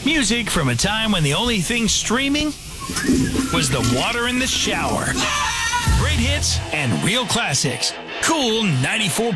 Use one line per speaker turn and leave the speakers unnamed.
Music from a time when the only thing streaming was the water in the shower. Great hits and real classics. Cool 94.